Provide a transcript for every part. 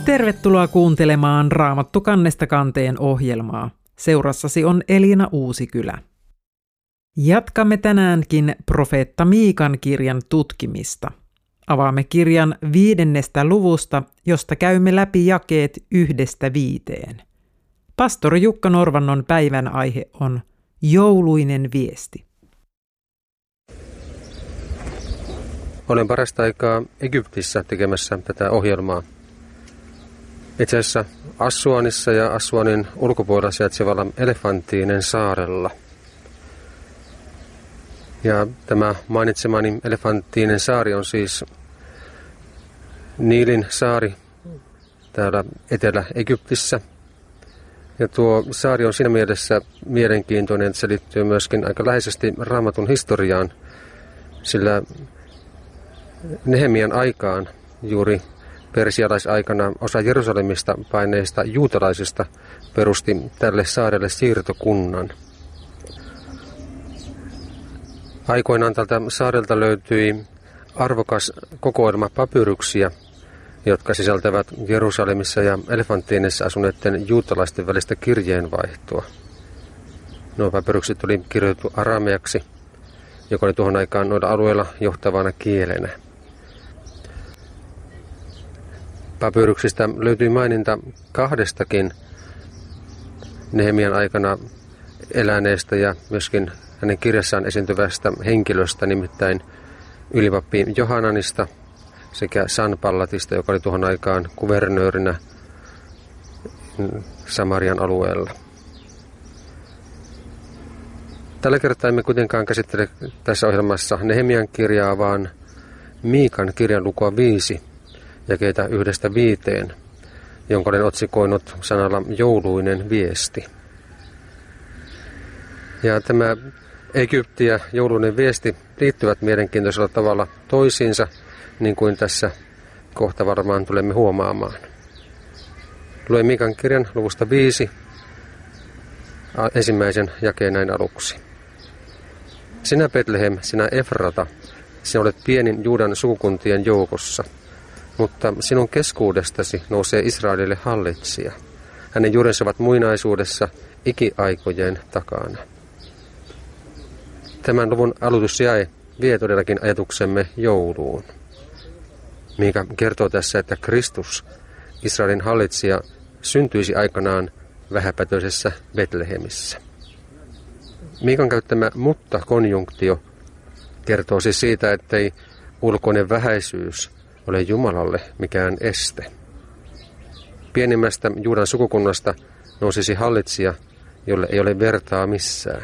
Tervetuloa kuuntelemaan Raamattu kannesta kanteen ohjelmaa. Seurassasi on Elina Uusikylä. Jatkamme tänäänkin profeetta Miikan kirjan tutkimista. Avaamme kirjan 5. luvusta, josta käymme läpi jakeet 1-5. Pastori Jukka Norvannon päivän aihe on jouluinen viesti. Olen parasta aikaa Egyptissä tekemässä tätä ohjelmaa. Itse asiassa Assuanissa ja Assuanin ulkopuolella sijaitsevalla Elefantiinen saarella. Ja tämä mainitsemani Elefantiinen saari on siis Niilin saari täällä Etelä-Egyptissä. Ja tuo saari on siinä mielessä mielenkiintoinen, että se liittyy myöskin aika läheisesti Raamatun historiaan, sillä Nehemian aikaan juuri persialaisaikana osa Jerusalemista paineista juutalaisista perusti tälle saarelle siirtokunnan. Aikoinaan tältä saarelta löytyi arvokas kokoelma papyruksia, jotka sisältävät Jerusalemissa ja Elefantiinissa asuneiden juutalaisten välistä kirjeenvaihtoa. Nuo papyrukset oli kirjoitettu arameaksi, joka oli tuohon aikaan noilla alueilla johtavana kielenä. Papyruksista löytyi maininta 2 Nehemian aikana eläneestä ja myöskin hänen kirjassaan esiintyvästä henkilöstä, nimittäin ylipappi Johananista sekä Sanballatista, joka oli tuohon aikaan kuvernöörinä Samarian alueella. Tällä kertaa emme kuitenkaan käsittele tässä ohjelmassa Nehemian kirjaa, vaan Miikan kirjan lukua 5, jakeita 1-5, jonka olen otsikoinut sanalla jouluinen viesti. Ja tämä Egypti ja jouluinen viesti liittyvät mielenkiintoisella tavalla toisiinsa, niin kuin tässä kohta varmaan tulemme huomaamaan. Luen Miikan kirjan luvusta 5, ensimmäisen jakeen näin aluksi. Sinä Betlehem, sinä Efrata, sinä olet pienin Juudan sukukuntien joukossa, mutta sinun keskuudestasi nousee Israelille hallitsija. Hänen juurensa ovat muinaisuudessa ikiaikojen takana. Tämän luvun aloitusjae vie todellakin ajatuksemme jouluun. Miika kertoo tässä, että Kristus, Israelin hallitsija, syntyisi aikanaan vähäpätöisessä Betlehemissä. Miikan käyttämä mutta-konjunktio kertoo siis siitä, ettei ulkoinen vähäisyys ole Jumalalle mikään este. Pienimmästä Juudan sukukunnasta nousisi hallitsija, jolle ei ole vertaa missään.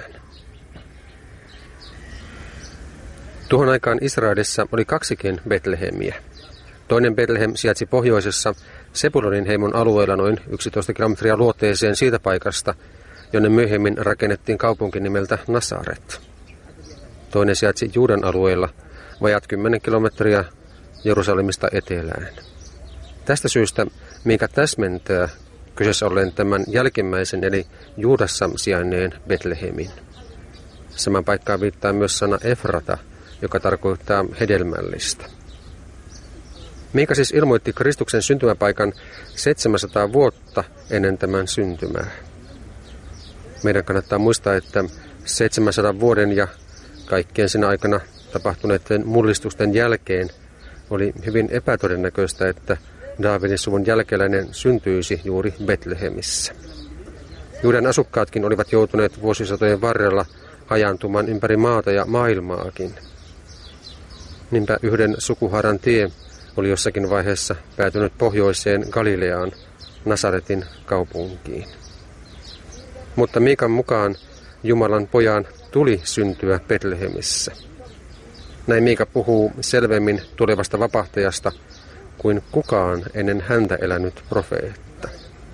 Tuohon aikaan Israelissa oli 2 Betlehemiä. Toinen Betlehem sijaitsi pohjoisessa Sebulonin heimon alueella noin 11 kilometriä luoteeseen siitä paikasta, jonne myöhemmin rakennettiin kaupunki nimeltä Nasaret. Toinen sijaitsi Juudan alueella vajaat 10 kilometriä Jerusalemista etelään. Tästä syystä Miika täsmentää kyseessä olleen tämän jälkimmäisen eli Juudassa sijainneen Betlehemin. Saman paikkaan viittaa myös sana Efrata, joka tarkoittaa hedelmällistä. Miika siis ilmoitti Kristuksen syntymäpaikan 700 vuotta ennen tämän syntymää. Meidän kannattaa muistaa, että 700 vuoden ja kaikkien siinä aikana tapahtuneiden mullistusten jälkeen oli hyvin epätodennäköistä, että Daavidin suvun jälkeläinen syntyisi juuri Betlehemissä. Juudan asukkaatkin olivat joutuneet vuosisatojen varrella hajaantumaan ympäri maata ja maailmaakin. Niinpä yhden sukuhaaran tie oli jossakin vaiheessa päätynyt pohjoiseen Galileaan, Nasaretin kaupunkiin. Mutta Miikan mukaan Jumalan pojan tuli syntyä Betlehemissä. Näin Miika puhuu selvemmin tulevasta vapahtajasta kuin kukaan ennen häntä elänyt profeetta.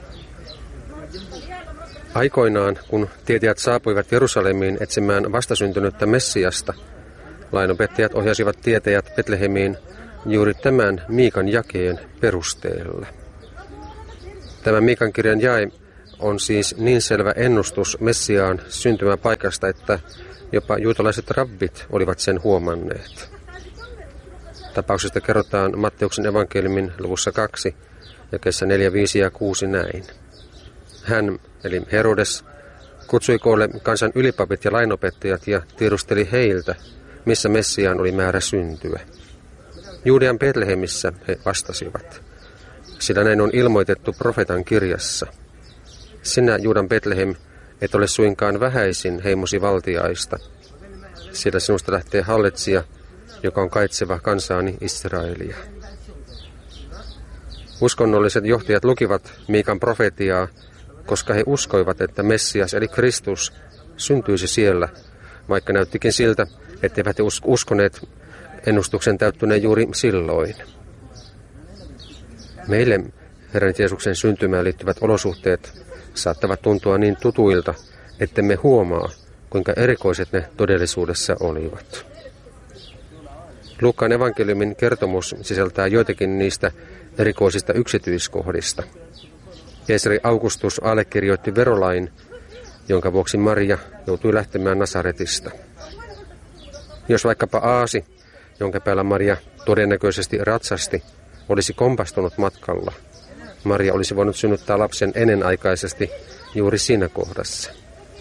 Aikoinaan, kun tietäjät saapuivat Jerusalemiin etsimään vastasyntynyttä Messiasta, lainopettajat ohjasivat tietäjät Betlehemiin juuri tämän Miikan jakeen perusteella. Tämä Miikan kirjan jae on siis niin selvä ennustus Messiaan syntymäpaikasta, että jopa juutalaiset rabbit olivat sen huomanneet. Tapauksesta kerrotaan Matteuksen evankeliumin luvussa 2, jakeessa 4, 5 ja 6 näin. Hän, eli Herodes, kutsui koolle kansan ylipapit ja lainopettajat ja tiedusteli heiltä, missä Messiaan oli määrä syntyä. Juudean Betlehemissä he vastasivat, sillä näin on ilmoitettu profeetan kirjassa. Sinä, Juudan Betlehem, et ole suinkaan vähäisin heimosi valtiaista, sillä sinusta lähtee hallitsija, joka on kaitseva kansaani Israelia. Uskonnolliset johtajat lukivat Miikan profetiaa, koska he uskoivat, että Messias eli Kristus syntyisi siellä, vaikka näyttikin siltä, etteivät he uskoneet ennustuksen täyttyneen juuri silloin. Meille Herran Jeesuksen syntymään liittyvät olosuhteet saattavat tuntua niin tutuilta, ettemme huomaa, kuinka erikoiset ne todellisuudessa olivat. Luukkaan evankeliumin kertomus sisältää joitakin niistä erikoisista yksityiskohdista. Keisari Augustus allekirjoitti verolain, jonka vuoksi Maria joutui lähtemään Nasaretista. Jos vaikkapa aasi, jonka päällä Maria todennäköisesti ratsasti, olisi kompastunut matkalla, Maria olisi voinut synnyttää lapsen ennenaikaisesti juuri siinä kohdassa.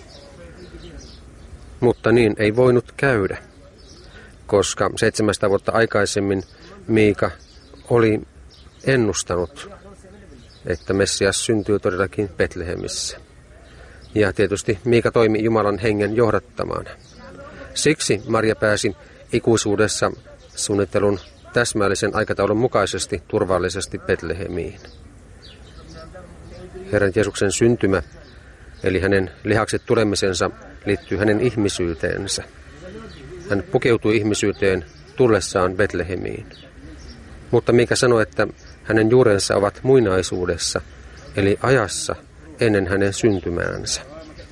Mutta niin ei voinut käydä, koska 700 vuotta aikaisemmin Miika oli ennustanut, että Messias syntyy todellakin Betlehemissä. Ja tietysti Miika toimi Jumalan hengen johdattamana. Siksi Maria pääsi ikuisuudessa suunnittelun täsmällisen aikataulun mukaisesti turvallisesti Betlehemiin. Herran Jeesuksen syntymä, eli hänen lihaksi tulemisensa, liittyy hänen ihmisyyteensä. Hän pukeutui ihmisyyteen tullessaan Betlehemiin. Mutta Miika sanoi, että hänen juurensa ovat muinaisuudessa, eli ajassa ennen hänen syntymäänsä.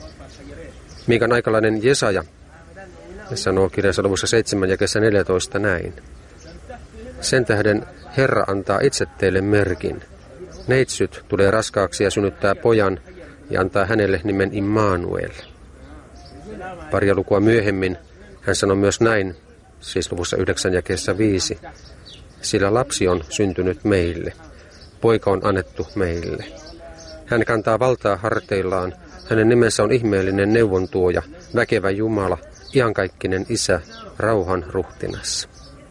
Miikan aikalainen Jesaja sanoo kirjansa luvussa 7 jakeessa 14 näin. Sen tähden Herra antaa itse teille merkin. Neitsyt tulee raskaaksi ja synnyttää pojan ja antaa hänelle nimen Immanuel. Paria lukua myöhemmin hän sanoi myös näin, siis luvussa 9 jakeessa 5. Sillä lapsi on syntynyt meille, poika on annettu meille. Hän kantaa valtaa harteillaan, hänen nimensä on ihmeellinen neuvontuoja, väkevä Jumala, iankaikkinen Isä, rauhan ruhtinas.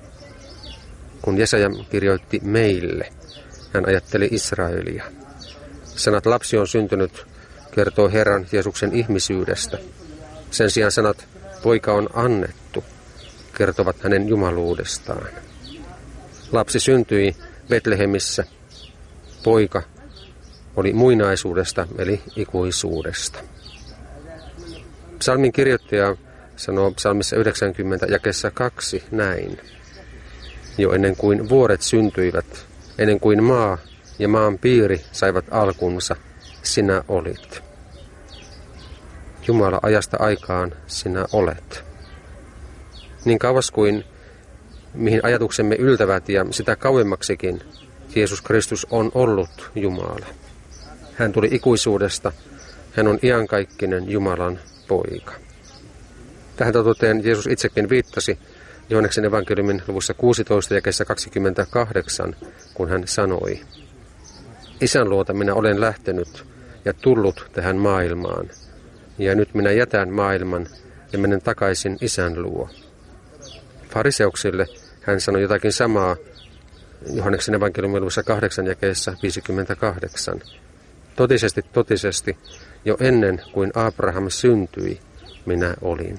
Kun Jesaja kirjoitti meille, hän ajatteli Israelia. Sanat lapsi on syntynyt kertoo Herran Jeesuksen ihmisyydestä. Sen sijaan sanat poika on annettu kertovat hänen jumaluudestaan. Lapsi syntyi Betlehemissä. Poika oli muinaisuudesta eli ikuisuudesta. Psalmin kirjoittaja sanoo psalmissa 90 jakeessa 2 näin. Jo ennen kuin vuoret syntyivät, ennen kuin maa ja maan piiri saivat alkunsa, sinä olit. Jumala, ajasta aikaan sinä olet. Niin kauas kuin mihin ajatuksemme yltävät ja sitä kauemmaksikin, Jeesus Kristus on ollut Jumala. Hän tuli ikuisuudesta. Hän on iankaikkinen Jumalan poika. Tähän totuuteen Jeesus itsekin viittasi Johanneksen evankeliumin luvussa 16 jakeessa 28, kun hän sanoi: Isän luota minä olen lähtenyt ja tullut tähän maailmaan, ja nyt minä jätän maailman ja menen takaisin Isän luo. Fariseuksille hän sanoi jotakin samaa Johanneksen evankeliumin luvussa 8 jakeessa 58. Totisesti, totisesti, jo ennen kuin Abraham syntyi, minä olin.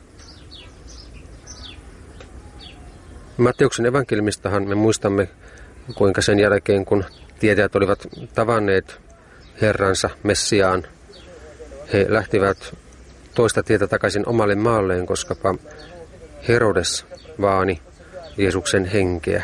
Matteuksen evankeliumistahan me muistamme, kuinka sen jälkeen, kun tietäjät olivat tavanneet Herransa Messiaan, he lähtivät toista tietä takaisin omalle maalleen, koskapa Herodes vaani Jeesuksen henkeä.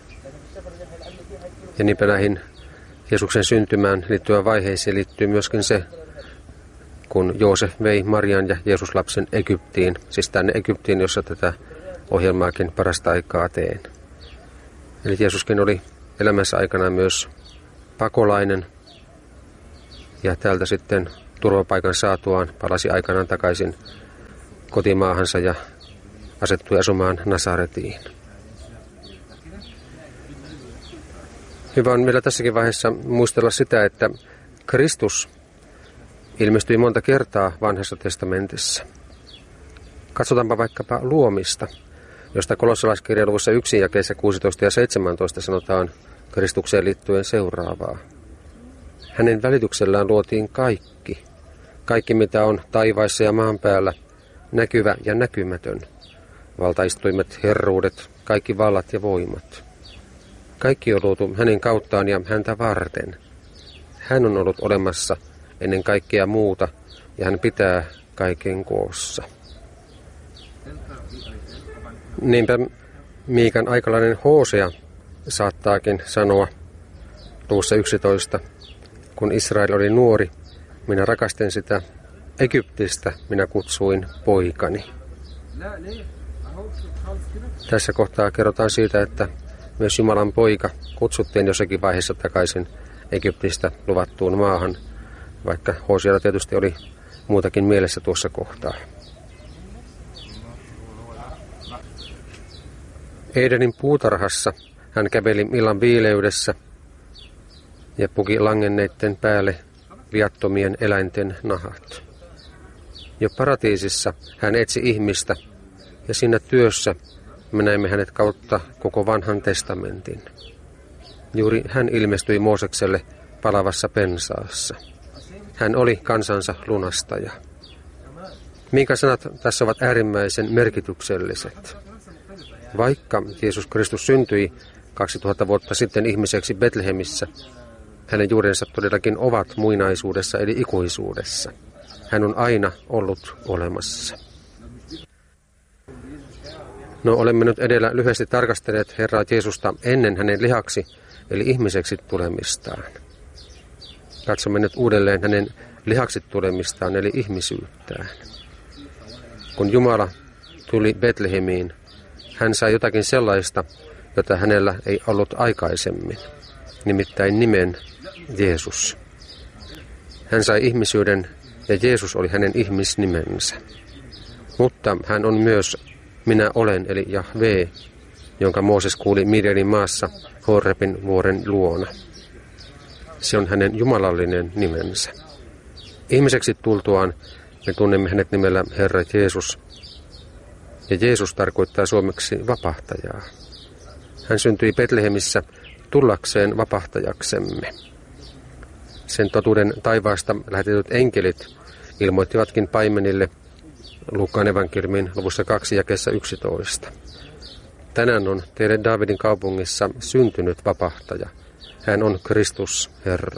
Ja niinpä näihin Jeesuksen syntymään liittyvään vaiheeseen liittyy myöskin se, kun Joosef vei Marian ja Jeesuslapsen Egyptiin, siis tänne Egyptiin, jossa tätä ohjelmaakin parasta aikaa teen. Eli Jeesuskin oli elämänsä aikana myös pakolainen ja täältä sitten turvapaikan saatuaan palasi aikanaan takaisin kotimaahansa ja asettui asumaan Nasaretiin. Hyvä on vielä tässäkin vaiheessa muistella sitä, että Kristus ilmestyi monta kertaa Vanhassa testamentissa. Katsotaanpa vaikkapa luomista, josta kolossalaiskirjan luvussa 1 jakeissa 16 ja 17 sanotaan Kristukseen liittyen seuraavaa. Hänen välityksellään luotiin kaikki. Kaikki mitä on taivaissa ja maan päällä, näkyvä ja näkymätön. Valtaistuimet, herruudet, kaikki vallat ja voimat. Kaikki on luotu hänen kauttaan ja häntä varten. Hän on ollut olemassa ennen kaikkea muuta ja hän pitää kaiken koossa. Niinpä Miikan aikalainen Hosea saattaakin sanoa luvussa 11, kun Israel oli nuori, minä rakastin sitä, Egyptistä minä kutsuin poikani. Tässä kohtaa kerrotaan siitä, että myös Jumalan poika kutsuttiin jossakin vaiheessa takaisin Egyptistä luvattuun maahan, vaikka Hosealla tietysti oli muutakin mielessä tuossa kohtaa. Edenin puutarhassa hän käveli illan viileydessä ja puki langenneiden päälle viattomien eläinten nahat. Jo paratiisissa hän etsi ihmistä ja siinä työssä me näemme hänet kautta koko vanhan testamentin. Juuri hän ilmestyi Moosekselle palavassa pensaassa. Hän oli kansansa lunastaja. Minkä sanat tässä ovat äärimmäisen merkitykselliset. Vaikka Jeesus Kristus syntyi 2000 vuotta sitten ihmiseksi Betlehemissä, hänen juurensa todellakin ovat muinaisuudessa eli ikuisuudessa. Hän on aina ollut olemassa. No, olemme nyt edellä lyhyesti tarkastelleet Herraa Jeesusta ennen hänen lihaksi eli ihmiseksi tulemistaan. Katsomme nyt uudelleen hänen lihaksi tulemistaan eli ihmisyyttään. Kun Jumala tuli Betlehemiin, hän sai jotakin sellaista, jota hänellä ei ollut aikaisemmin, nimittäin nimen Jeesus. Hän sai ihmisyyden ja Jeesus oli hänen ihmisnimensä. Mutta hän on myös minä olen eli Jahve, jonka Mooses kuuli Midianin maassa Horebin vuoren luona. Se on hänen jumalallinen nimensä. Ihmiseksi tultuaan me tunnemme hänet nimellä Herra Jeesus. Ja Jeesus tarkoittaa suomeksi vapahtajaa. Hän syntyi Betlehemissä tullakseen vapahtajaksemme. Sen totuuden taivaasta lähetetyt enkelit ilmoittivatkin paimenille Luukkaan evankeliumin luvussa 2 jakeessa 11. Tänään on teille Daavidin kaupungissa syntynyt vapahtaja. Hän on Kristus Herra.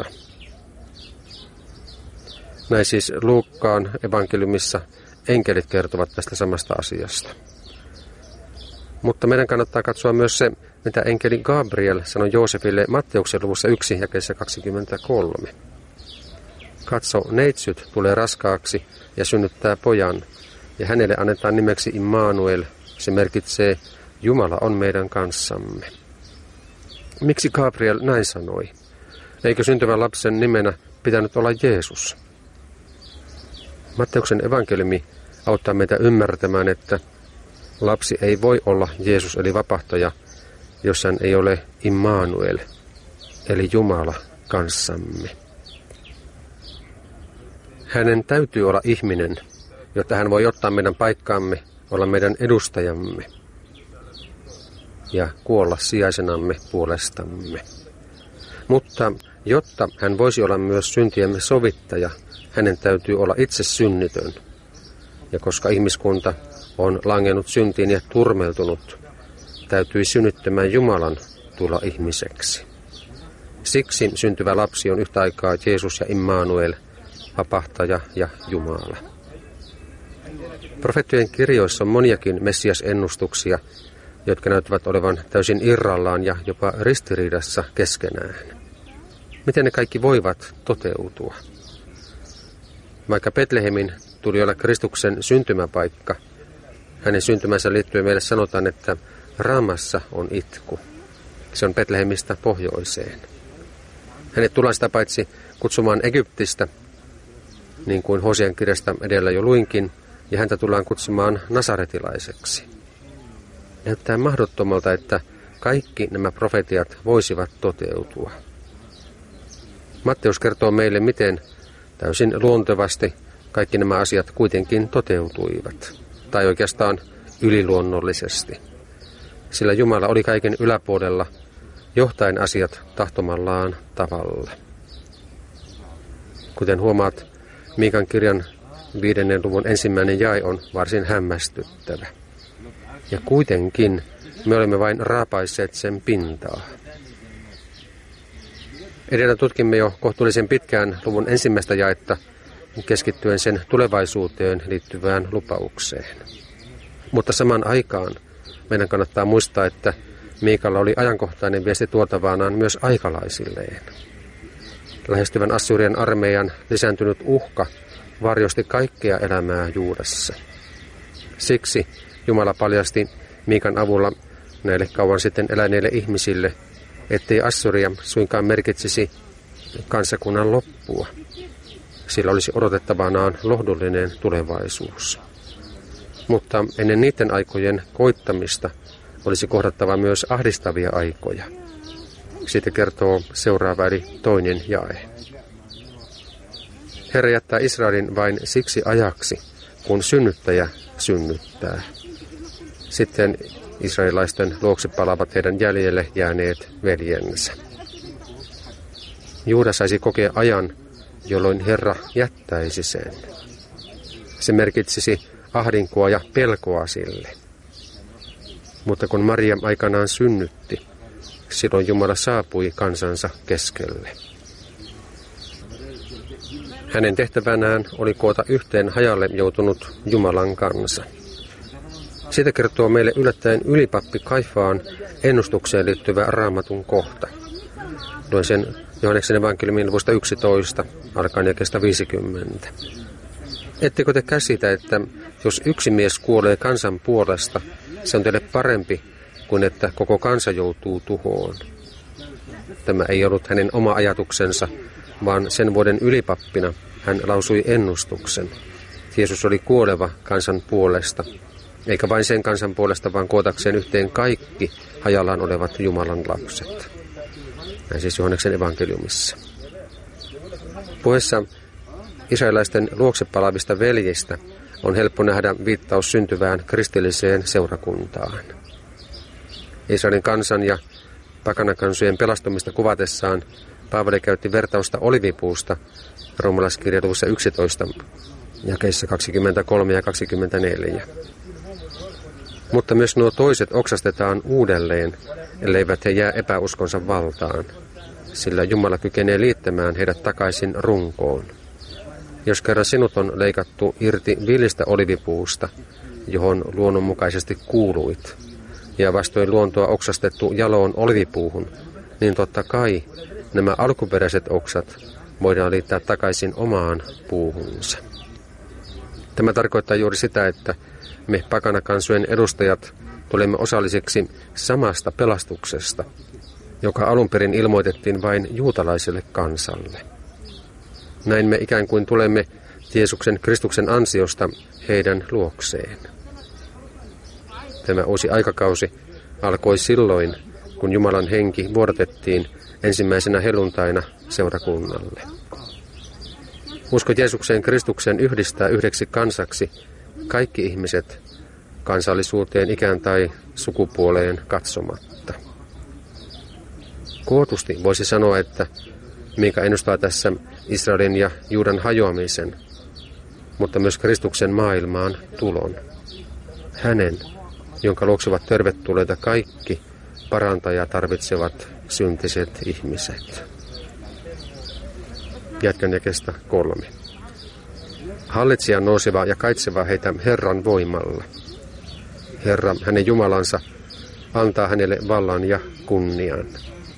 Näin siis Luukkaan evankeliumissa enkelit kertovat tästä samasta asiasta. Mutta meidän kannattaa katsoa myös se, mitä enkeli Gabriel sanoi Joosefille Matteuksen luvussa 1 jakeessa 23. Katso, neitsyt tulee raskaaksi ja synnyttää pojan, ja hänelle annetaan nimeksi Immanuel. Se merkitsee, Jumala on meidän kanssamme. Miksi Gabriel näin sanoi? Eikö syntyvän lapsen nimenä pitänyt olla Jeesus? Matteuksen evankeliumi auttaa meitä ymmärtämään, että lapsi ei voi olla Jeesus eli vapahtaja, jos hän ei ole Immanuel, eli Jumala kanssamme. Hänen täytyy olla ihminen, jotta hän voi ottaa meidän paikkaamme, olla meidän edustajamme ja kuolla sijaisenamme puolestamme. Mutta jotta hän voisi olla myös syntiemme sovittaja, hänen täytyy olla itse synnitön. Ja koska ihmiskunta on langennut syntiin ja turmeltunut, täytyi synnyttämään Jumalan tulla ihmiseksi. Siksi syntyvä lapsi on yhtä aikaa Jeesus ja Immanuel, vapahtaja ja Jumala. Profeettojen kirjoissa on moniakin Messias-ennustuksia, jotka näyttävät olevan täysin irrallaan ja jopa ristiriidassa keskenään. Miten ne kaikki voivat toteutua? Vaikka Betlehemin tuli olla Kristuksen syntymäpaikka, hänen syntymänsä liittyen meille sanotaan, että Raamassa on itku. Se on Betlehemistä pohjoiseen. Hänet tullaan sitä paitsi kutsumaan Egyptistä, niin kuin Hosean kirjasta edellä jo luinkin, ja häntä tullaan kutsumaan nasaretilaiseksi. Näyttää mahdottomalta, että kaikki nämä profetiat voisivat toteutua. Matteus kertoo meille, miten täysin luontevasti kaikki nämä asiat kuitenkin toteutuivat, tai oikeastaan yliluonnollisesti. Sillä Jumala oli kaiken yläpuolella, johtaen asiat tahtomallaan tavalla. Kuten huomaat, Miikan kirjan 5. luvun 1. jae on varsin hämmästyttävä. Ja kuitenkin me olemme vain raapaisseet sen pintaa. Edellä tutkimme jo kohtuullisen pitkään luvun 1. jaetta keskittyen sen tulevaisuuteen liittyvään lupaukseen. Mutta samaan aikaan meidän kannattaa muistaa, että Miikalla oli ajankohtainen viesti tuotavanaan myös aikalaisilleen. Lähestyvän Assyrian armeijan lisääntynyt uhka varjosti kaikkea elämää Juudassa. Siksi Jumala paljasti Miikan avulla näille kauan sitten eläneille ihmisille, ettei Assyria suinkaan merkitsisi kansakunnan loppua. Sillä olisi odotettavanaan lohdullinen tulevaisuus. Mutta ennen niiden aikojen koittamista olisi kohdattava myös ahdistavia aikoja. Siitä kertoo seuraava eli 2. jae. Herra jättää Israelin vain siksi ajaksi, kun synnyttäjä synnyttää. Sitten israelilaisten luokse palaavat heidän jäljelle jääneet veljensä. Juuda saisi kokea ajan, jolloin Herra jättäisi sen. Se merkitsisi ahdinkoa ja pelkoa sille. Mutta kun Maria aikanaan synnytti, silloin Jumala saapui kansansa keskelle. Hänen tehtävänään oli koota yhteen hajalle joutunut Jumalan kansa. Siitä kertoo meille yllättäen ylipappi Kaifaan ennustukseen liittyvä Raamatun kohta. Luen sen Johanneksen evankeliumin luvusta 11, alkaen jakeesta 50. Ettekö te käsitä, että jos yksi mies kuolee kansan puolesta, se on teille parempi kuin että koko kansa joutuu tuhoon? Tämä ei ollut hänen oma ajatuksensa, vaan sen vuoden ylipappina hän lausui ennustuksen. Jeesus oli kuoleva kansan puolesta, eikä vain sen kansan puolesta, vaan kootakseen yhteen kaikki hajallaan olevat Jumalan lapset. Näin siis Johanneksen evankeliumissa. Puheessa israelaisten luokse palaavista veljistä on helppo nähdä viittaus syntyvään kristilliseen seurakuntaan. Israelin kansan ja pakanakansojen pelastumista kuvatessaan Paavali käytti vertausta olivipuusta roomalaiskirjan luvussa 11, jakeissa 23 ja 24. Mutta myös nuo toiset oksastetaan uudelleen, elleivät he jää epäuskonsa valtaan, sillä Jumala kykenee liittämään heidät takaisin runkoon. Jos kerran sinut on leikattu irti villistä olivipuusta, johon luonnonmukaisesti kuuluit, ja vastoin luontoa oksastettu jaloon olivipuuhun, niin totta kai nämä alkuperäiset oksat voidaan liittää takaisin omaan puuhunsa. Tämä tarkoittaa juuri sitä, että me pakanakansojen edustajat tulemme osalliseksi samasta pelastuksesta, joka alun perin ilmoitettiin vain juutalaiselle kansalle. Näin me ikään kuin tulemme Jeesuksen Kristuksen ansiosta heidän luokseen. Tämä uusi aikakausi alkoi silloin, kun Jumalan henki vuodatettiin ensimmäisenä helluntaina seurakunnalle. Usko Jeesukseen Kristuksen yhdistää yhdeksi kansaksi kaikki ihmiset kansallisuuteen, ikään tai sukupuoleen katsomatta. Kootusti voisi sanoa, että Miika ennustaa tässä Israelin ja Juudan hajoamisen, mutta myös Kristuksen maailmaan tulon. Hänen, jonka luokse ovat tervetulleita kaikki parantajaa tarvitsevat syntiset ihmiset. Jatkan jakeesta 3. Hallitsija nouseva ja kaitseva heitä Herran voimalla. Herra, hänen Jumalansa, antaa hänelle vallan ja kunnian.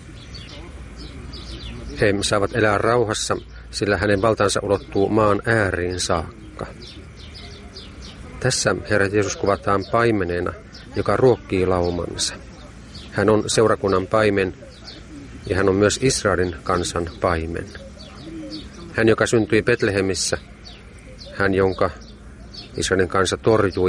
He saavat elää rauhassa, sillä hänen valtansa ulottuu maan ääriin saakka. Tässä Herra Jeesus kuvataan paimenena, joka ruokkii laumansa. Hän on seurakunnan paimen ja hän on myös Israelin kansan paimen. Hän, joka syntyi Betlehemissä, hän, jonka Israelin kansa torjui